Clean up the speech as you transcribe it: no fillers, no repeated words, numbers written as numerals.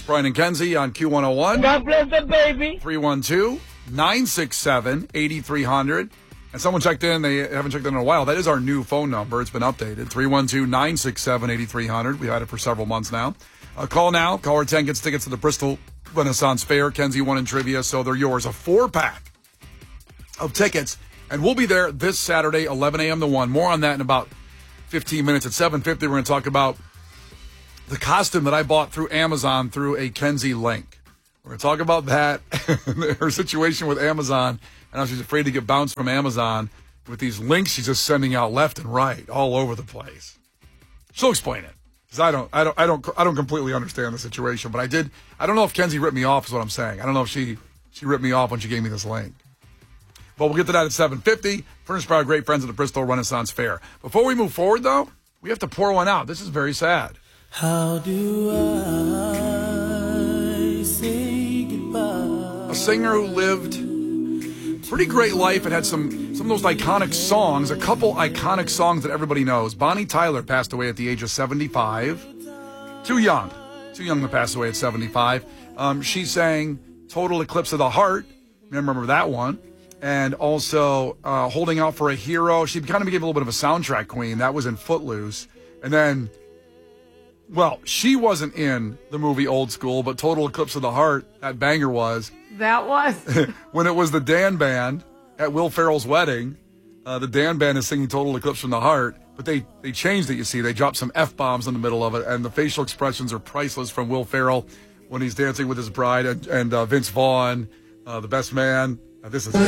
Brian and Kenzie on Q101. God bless the baby. 312-967-8300. And someone checked in. They haven't checked in a while. That is our new phone number. It's been updated. 312-967-8300. We've had it for several months now. Call now. Caller 10 gets tickets to the Bristol Renaissance Fair. Kenzie won in trivia, so they're yours. A 4-pack of tickets. And we'll be there this Saturday, 11 a.m. to 1. More on that in about 15 minutes. At 7:50, we're going to talk about the costume that I bought through Amazon through a Kenzie link. We're going to talk about that, her situation with Amazon, and how she's afraid to get bounced from Amazon with these links she's just sending out left and right all over the place. She'll explain it, because I don't completely understand the situation, but I don't know if Kenzie ripped me off is what I'm saying. I don't know if she ripped me off when she gave me this link. But we'll get to that at 7:50. Furnished by our great friends at the Bristol Renaissance Fair. Before we move forward, though, we have to pour one out. This is very sad. How do I say goodbye? A singer who lived a pretty great life and had some of those iconic songs, a couple iconic songs that everybody knows. Bonnie Tyler passed away at the age of 75. Too young to pass away at 75. She sang Total Eclipse of the Heart. Remember that one. And also Holding Out for a Hero. She kind of became a little bit of a soundtrack queen. That was in Footloose. And then, well, she wasn't in the movie Old School, but Total Eclipse of the Heart, that banger was. That was. When it was the Dan Band at Will Ferrell's wedding, the Dan Band is singing Total Eclipse from the Heart, but they changed it, you see. They dropped some F-bombs in the middle of it, and the facial expressions are priceless from Will Ferrell when he's dancing with his bride, and Vince Vaughn, the best man. This is